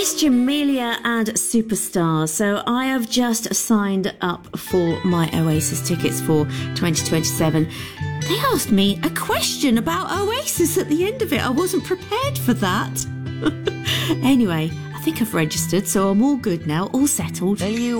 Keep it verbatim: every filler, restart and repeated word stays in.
Yes, Jamelia and Superstar. So I have just signed up for my Oasis tickets for twenty twenty-seven. They asked me a question about Oasis at the end of it. I wasn't prepared for that. Anyway, I think I've registered, so I'm all good now, all settled. Will you